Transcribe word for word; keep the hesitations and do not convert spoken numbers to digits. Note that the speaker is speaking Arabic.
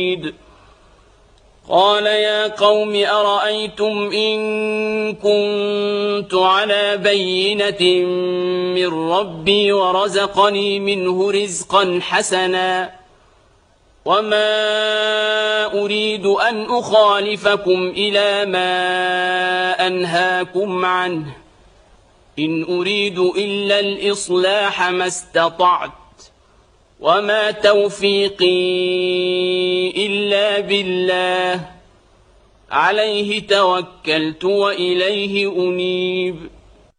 قال يا قوم أرأيتم إن كنت على بينة من ربي ورزقني منه رزقا حسنا وما أريد أن أخالفكم إلى ما أنهاكم عنه إن أريد إلا الإصلاح ما استطعت وما توفيقي إلا بالله عليه توكلت وإليه أنيب